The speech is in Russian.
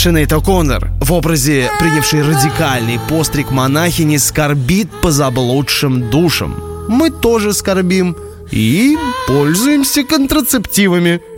Синейд О'Коннор в образе, принявшей радикальный постриг монахини, скорбит по заблудшим душам. Мы тоже скорбим и пользуемся контрацептивами.